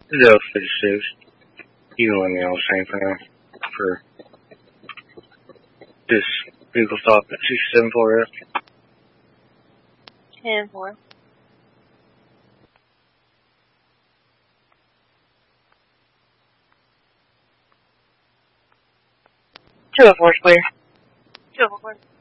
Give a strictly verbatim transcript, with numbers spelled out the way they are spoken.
zero six six. You can let me know the same thing for this vehicle stop at six seven four F. ten four. two oh four is clear. two oh four.